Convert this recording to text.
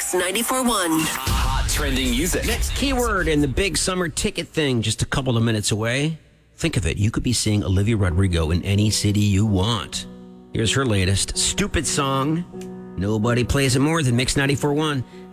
Mix 94.1. Hot trending music. Next keyword in the big summer ticket thing, just a couple of minutes away. Think of it. You could be seeing Olivia Rodrigo in any city you want. Here's her latest, Stupid Song. Nobody plays it more than Mix 94.1.